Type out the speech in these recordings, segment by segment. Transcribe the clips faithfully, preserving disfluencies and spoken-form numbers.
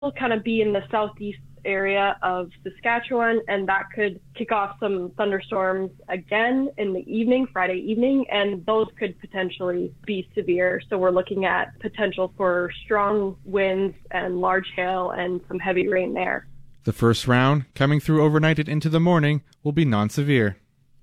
kind of be in the southeast area of Saskatchewan, and that could kick off some thunderstorms again in the evening, Friday evening, and those could potentially be severe. So we're looking at potential for strong winds and large hail and some heavy rain there. The first round, coming through overnight and into the morning, will be non-severe.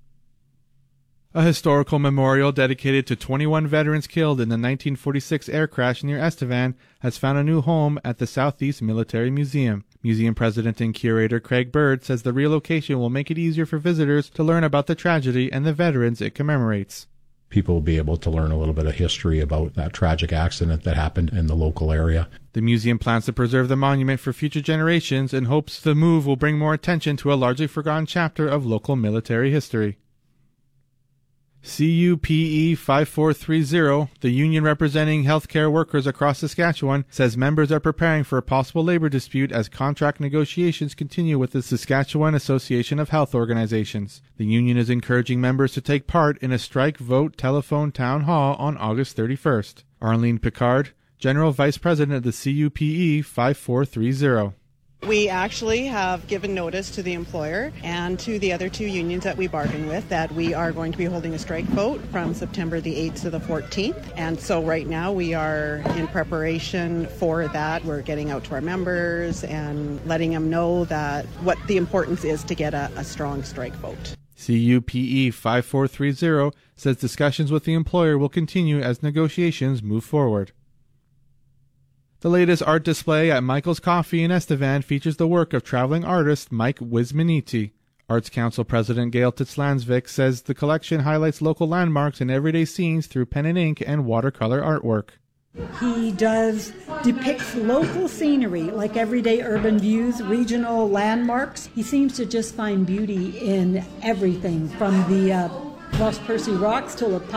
A historical memorial dedicated to twenty-one veterans killed in the nineteen forty-six air crash near Estevan has found a new home at the Southeast Military Museum. Museum president and curator Craig Bird says the relocation will make it easier for visitors to learn about the tragedy and the veterans it commemorates. People will be able to learn a little bit of history about that tragic accident that happened in the local area. The museum plans to preserve the monument for future generations and hopes the move will bring more attention to a largely forgotten chapter of local military history. C U P E five four three zero, the union representing healthcare workers across Saskatchewan, says members are preparing for a possible labor dispute as contract negotiations continue with the Saskatchewan Association of Health Organizations. The union is encouraging members to take part in a strike vote telephone town hall on August thirty-first. Arlene Picard, General Vice President of the C U P E five four three zero. We actually have given notice to the employer and to the other two unions that we bargain with that we are going to be holding a strike vote from September the eighth to the fourteenth. And so right now we are in preparation for that. We're getting out to our members and letting them know that what the importance is to get a, a strong strike vote. C U P E five four three zero says discussions with the employer will continue as negotiations move forward. The latest art display at Michael's Coffee in Estevan features the work of traveling artist Mike Wismaniti. Arts Council President Gail Titzlansvik says the collection highlights local landmarks and everyday scenes through pen and ink and watercolor artwork. He does depicts local scenery like everyday urban views, regional landmarks. He seems to just find beauty in everything from the uh, Lost Percy Rocks to La